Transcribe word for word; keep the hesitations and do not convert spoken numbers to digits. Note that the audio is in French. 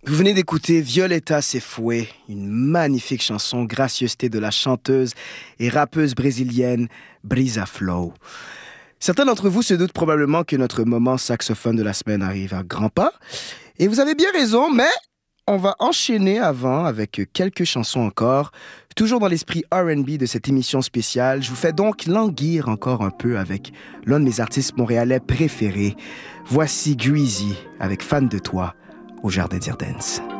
Vous venez d'écouter Violeta Se Fouet, une magnifique chanson, gracieuseté de la chanteuse et rappeuse brésilienne Brisa Flow. Certains d'entre vous se doutent probablement que notre moment saxophone de la semaine arrive à grands pas. Et vous avez bien raison, mais on va enchaîner avant avec quelques chansons encore. Toujours dans l'esprit R and B de cette émission spéciale, je vous fais donc languir encore un peu avec l'un de mes artistes montréalais préférés. Voici Greasy avec Fan de toi au Jardin d'Irden's.